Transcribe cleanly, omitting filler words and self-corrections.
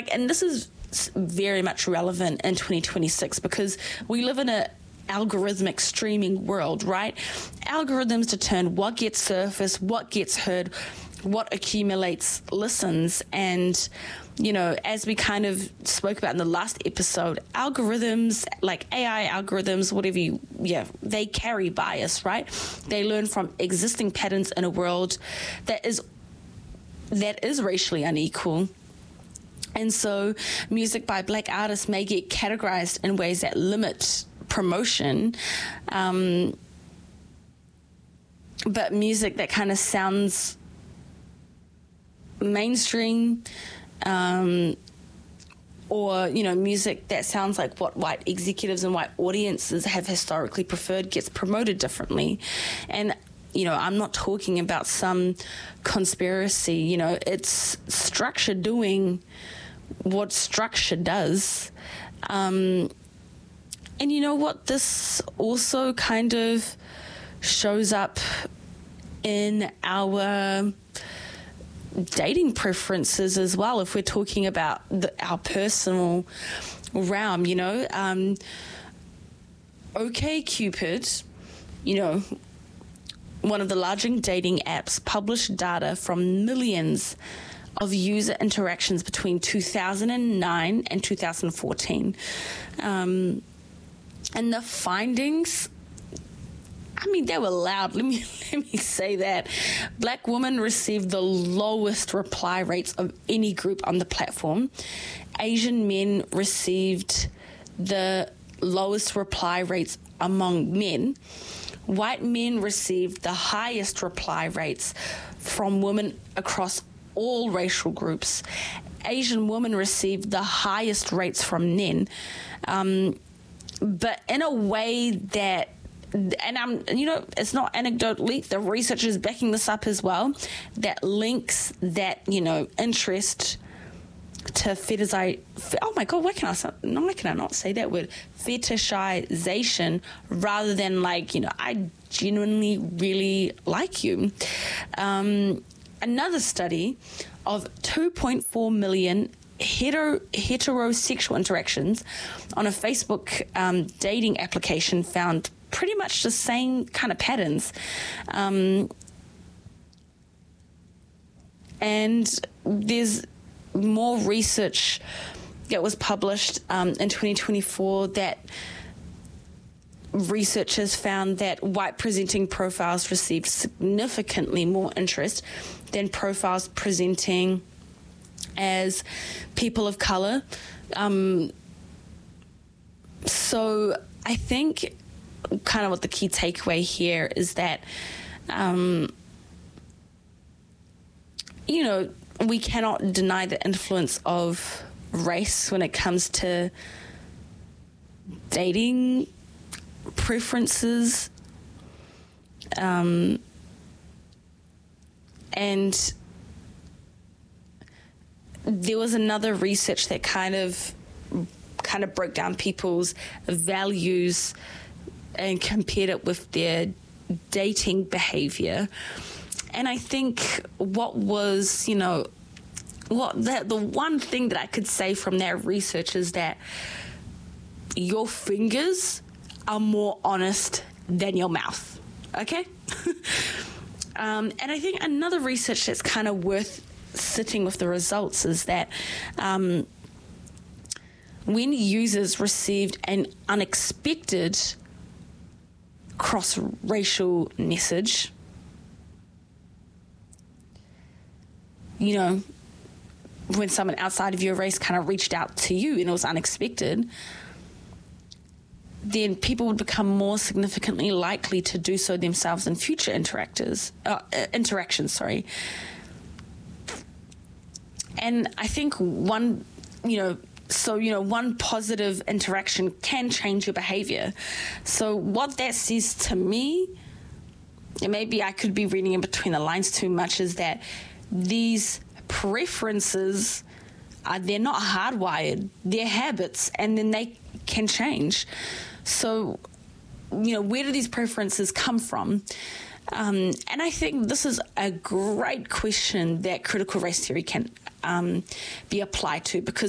and this is very much relevant in 2026 because we live in a algorithmic streaming world, right? Algorithms determine what gets surfaced, what gets heard, what accumulates listens. And, as we kind of spoke about in the last episode, algorithms, like AI algorithms, they carry bias, right? They learn from existing patterns in a world that is racially unequal. And so music by Black artists may get categorized in ways that limit promotion, but music that kind of sounds mainstream, or music that sounds like what white executives and white audiences have historically preferred gets promoted differently. And I'm not talking about some conspiracy. It's structure doing what structure does. And you know what? This also kind of shows up in our dating preferences as well, if we're talking about our personal realm. OkCupid, one of the largest dating apps, published data from millions of user interactions between 2009 and 2014. And the findings, they were loud. Let me say that. Black women received the lowest reply rates of any group on the platform. Asian men received the lowest reply rates among men. White men received the highest reply rates from women across all racial groups. Asian women received the highest rates from men. But in a way that, and it's not anecdotally, the research is backing this up as well, that links that, interest to oh my God, why can I not say that word? Fetishization, rather than I genuinely really like you. Another study of 2.4 million heterosexual interactions on a Facebook dating application found pretty much the same kind of patterns. And there's more research that was published in 2024 that researchers found that white presenting profiles received significantly more interest than profiles presenting as people of color. So I think kind of what the key takeaway here is that, we cannot deny the influence of race when it comes to dating preferences. And there was another research that kind of broke down people's values and compared it with their dating behavior. And I think what was, the one thing that I could say from that research is that your fingers are more honest than your mouth, okay? And I think another research that's kind of worth sitting with the results is that when users received an unexpected cross-racial message, when someone outside of your race kind of reached out to you and it was unexpected, then people would become more significantly likely to do so themselves in future interactions. And I think one positive interaction can change your behavior. So what that says to me, and maybe I could be reading in between the lines too much, is that these preferences they're not hardwired, they're habits, and then they can change. So, where do these preferences come from? And I think this is a great question that critical race theory can be applied to, because